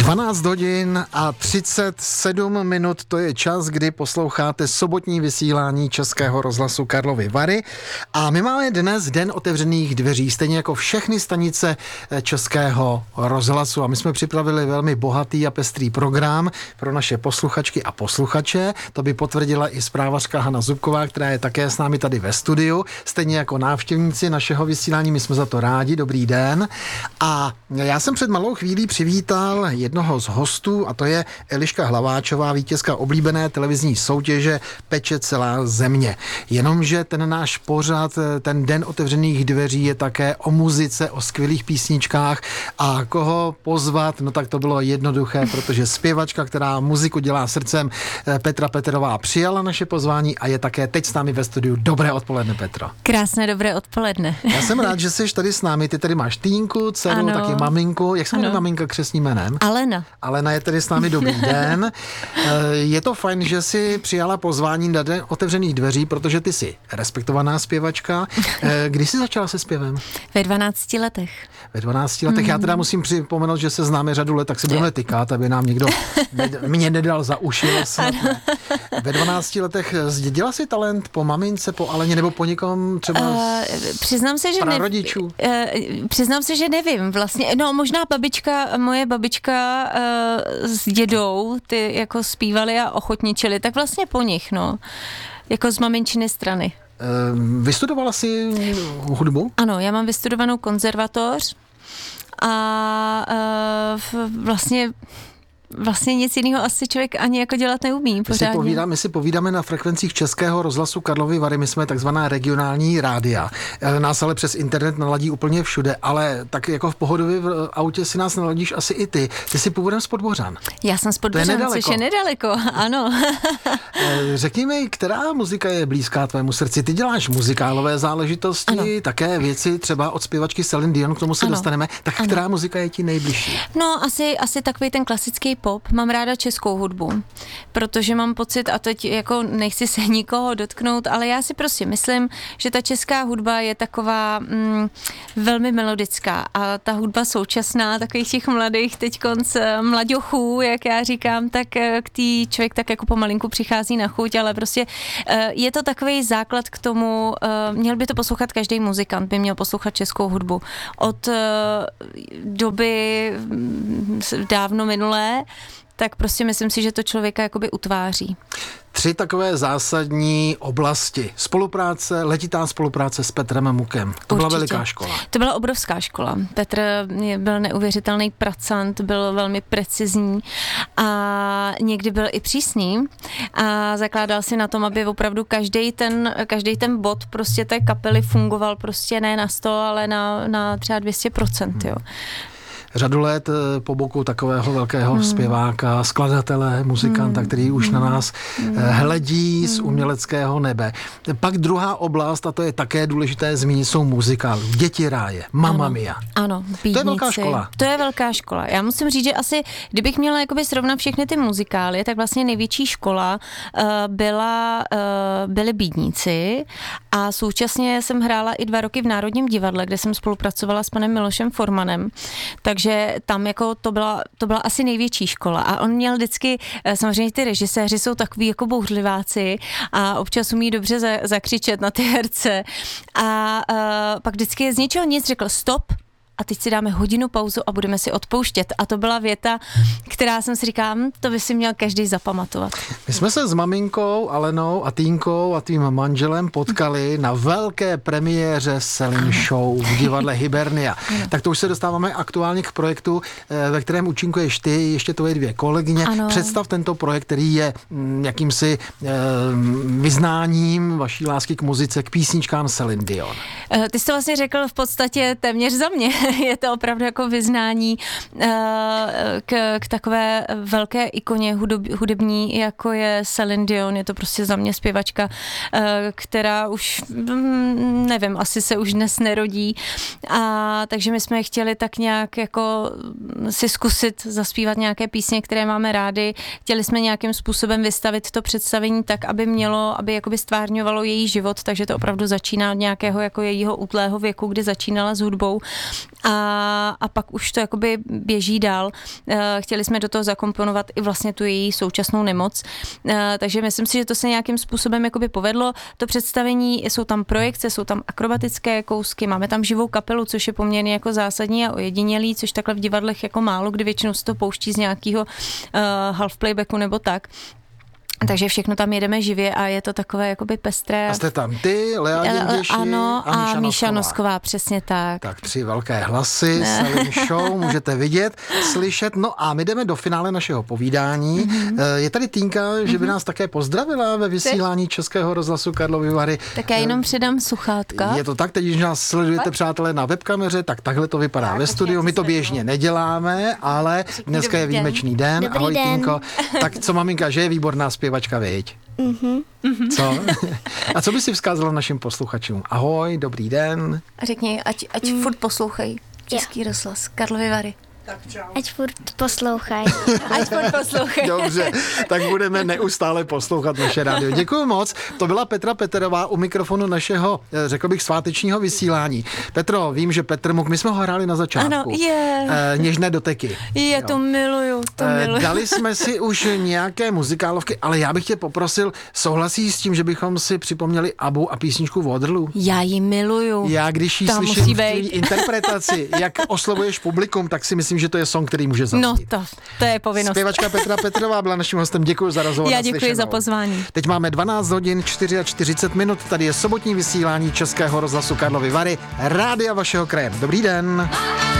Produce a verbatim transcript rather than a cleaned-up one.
dvanáct hodin a třicet sedm minut, to je čas, kdy posloucháte sobotní vysílání Českého rozhlasu Karlovy Vary. A my máme dnes den otevřených dveří, stejně jako všechny stanice Českého rozhlasu. A my jsme připravili velmi bohatý a pestrý program pro naše posluchačky a posluchače. To by potvrdila i zprávařka Hana Zubková, která je také s námi tady ve studiu. Stejně jako návštěvníci našeho vysílání, my jsme za to rádi. Dobrý den. A já jsem před malou chvílí přivítal jednoho z hostů, a to je Eliška Hlaváčová, vítězka oblíbené televizní soutěže Peče celá země. Jenomže ten náš pořad, ten den otevřených dveří, je také o muzice, o skvělých písničkách, a koho pozvat, no tak to bylo jednoduché, protože zpěvačka, která muziku dělá srdcem, Petra Peterová, přijala naše pozvání a je také teď s námi ve studiu. Dobré odpoledne, Petro. Krásné dobré odpoledne. Já jsem rád, že jsi tady s námi. Ty tady máš Týnku, dceru, ano. Taky maminku. Jak se jmenuje maminka křestním jménem? Alena. Alena je tady s námi. Dobrý den. Je to fajn, že jsi přijala pozvání na den otevřených dveří, protože ty jsi respektovaná zpěvačka. Kdy jsi začala se zpěvem? Ve dvanácti letech. Ve dvanácti letech. Mm. Já teda musím připomenout, že se známe řadu let, tak si budeme tykat, aby nám někdo ned- mě nedal za uši. Ve dvanácti letech zdědila jsi talent po mamince, po Aleně, nebo po někom třeba uh, přiznám se, že prarodičů? Uh, přiznám se, že nevím. Vlastně, no možná babička, moje babička uh, s dědou, ty jako zpívali a ochotničili, tak vlastně po nich, no. Jako z maminčiny strany. Uh, vystudovala jsi hudbu? Ano, já mám vystudovanou konzervatoř a uh, vlastně Vlastně nic jiného asi člověk ani jako dělat neumí pořádně. My si, povídá, my si povídáme na frekvencích Českého rozhlasu Karlovy Vary, my jsme takzvaná regionální rádia. Nás ale přes internet naladí úplně všude, ale tak jako v pohodově v autě si nás naladíš asi i ty. Ty jsi původem z Podbořan. Já jsem z Podbořan, což je nedaleko, ano. Řekni mi, která muzika je blízká tvému srdci? Ty děláš muzikálové záležitosti, ano. Také věci třeba od zpěvačky Celine Dion, k tomu se ano. dostaneme. Tak ano. Která muzika je ti nejbližší? No asi, asi takový ten klasický pop. Mám ráda českou hudbu, protože mám pocit, a teď jako nechci se nikoho dotknout, ale já si prostě myslím, že ta česká hudba je taková mm, velmi melodická a ta hudba současná, takových těch mladých teďkonc mlaďochů, jak já říkám, tak k tý člověk tak jako pomalinku přichází na chuť, ale prostě je to takový základ k tomu, měl by to poslouchat každý muzikant, by měl poslouchat českou hudbu. Od doby dávno minulé, tak prostě myslím si, že to člověka jakoby utváří. Tři takové zásadní oblasti. Spolupráce, letitá spolupráce s Petrem Mukem. To Určitě. Byla veliká škola. To byla obrovská škola. Petr byl neuvěřitelný pracant, byl velmi precizní a někdy byl i přísný a zakládal si na tom, aby opravdu každý ten, každý ten bod prostě té kapely fungoval prostě ne na sto, ale na, na třeba dvě stě procent, jo. Řadu let po boku takového velkého hmm. zpěváka, skladatele, muzikanta, hmm. který už na nás hmm. hledí hmm. z uměleckého nebe. Pak druhá oblast, a to je také důležité zmínit, jsou muzikály. Děti ráje, Mamma Mia. Ano, Bídnici. To je velká škola. To je velká škola. Já musím říct, že asi, kdybych měla jakoby srovnat všechny ty muzikály, tak vlastně největší škola uh, byla, uh, byly Bídníci a současně jsem hrála i dva roky v Národním divadle, kde jsem spolupracovala s panem Milošem Formanem. Takže že tam jako to byla, to byla asi největší škola a on měl vždycky, samozřejmě ty režiséři jsou takový jako bouřliváci a občas umí dobře za, zakřičet na ty herce a uh, pak vždycky z ničeho nic řekl stop a teď si dáme hodinu pauzu a budeme si odpouštět. A to byla věta, která jsem si říkala, hm, to by si měl každý zapamatovat. My jsme se s maminkou Alenou a Týnkou a tvým manželem potkali na velké premiéře Celine Show v divadle Hibernia. Tak to už se dostáváme aktuálně k projektu, ve kterém účinkuješ ty, ještě tvoje dvě kolegyně. Ano. Představ tento projekt, který je jakýmsi eh, vyznáním vaší lásky k muzice, k písničkám Celine Dion. Ty jsi to vlastně řekl v podstatě téměř za mě. Je to opravdu jako vyznání k, k takové velké ikoně hudob, hudební, jako je Celine Dion. Je to prostě za mě zpěvačka, která už, nevím, asi se už dnes nerodí. A takže my jsme chtěli tak nějak jako si zkusit zaspívat nějaké písně, které máme rádi. Chtěli jsme nějakým způsobem vystavit to představení tak, aby mělo, aby jakoby stvárňovalo její život, takže to opravdu začíná od nějakého jako jejího útlého věku, kdy začínala s hudbou. a, a pak už to jakoby běží dál. Chtěli jsme do toho zakomponovat i vlastně tu její současnou nemoc, takže myslím si, že to se nějakým způsobem jakoby povedlo. To představení, jsou tam projekce, jsou tam akrobatické kousky, máme tam živou kapelu, což je poměrně jako zásadní a ojedinělý, což takhle v divadlech jako málo, kdy většinou se to pouští z nějakého uh, half playbacku nebo tak. Takže všechno tam jedeme živě a je to takové jakoby pestré. A jste tam ty, Lea Děnděši ano, a Míša, a Míša Nosková. Nosková, přesně tak. Tak tři velké hlasy, Selin Show, můžete vidět, slyšet. No a my jdeme do finále našeho povídání. Mm-hmm. Je tady Týnka, že by nás také pozdravila ve vysílání Českého rozhlasu Karlovy Vary. Tak já jenom předám sluchátka. Je to tak, teď, když nás sledujete, přátelé, na webkameře, tak takhle to vypadá tak, ve studiu. My to běžně neděláme, ale dneska je výjimečný den. Dobrý Ahoj, den. Týnko. Tak co, maminka, že je výborná zpěvačka, viď? Mhm. Co? A co by si vzkázala našim posluchačům? Ahoj, dobrý den. Řekni, ať, ať mm. furt poslouchají Český rozhlas Karlovy Vary. Tak čau. Ať furt poslouchají. Ať furt poslouchají. Dobře, tak budeme neustále poslouchat naše rádio. Děkuji moc. To byla Petra Peterová u mikrofonu našeho, řekl bych, svátečního vysílání. Petro, vím, že Petr Muk, my jsme ho hráli na začátku. Ano, je. E, něžné doteky. Je, to miluju, to miluju. E, dali jsme si už nějaké muzikálovky, ale já bych tě poprosil, souhlasí s tím, že bychom si připomněli Abu a písničku Waterloo? Já ji miluju. Já když ji Tam slyším musí v tvý být. interpretaci, jak oslovuješ publikum, tak si myslím, že to je song, který může zaznít. No to, to je povinnost. Zpěvačka Petra Petrová byla naším hostem. Děkuji za rozhovor. Já děkuji naslyšenou. za pozvání. Teď máme dvanáct hodin čtyřicet čtyři minut. Tady je sobotní vysílání Českého rozhlasu Karlovy Vary, rádia vašeho kraje. Dobrý den.